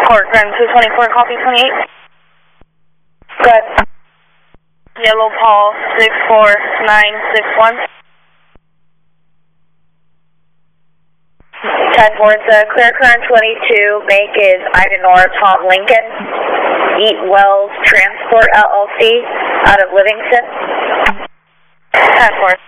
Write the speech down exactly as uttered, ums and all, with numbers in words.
Port Grand two twenty-four, copy twenty-eight. Good. Yellow Paul six four nine six one. ten four, it's a clear current twenty-two, make is Idenor Tom Lincoln, Eat Wells Transport L L C out of Livingston. ten four.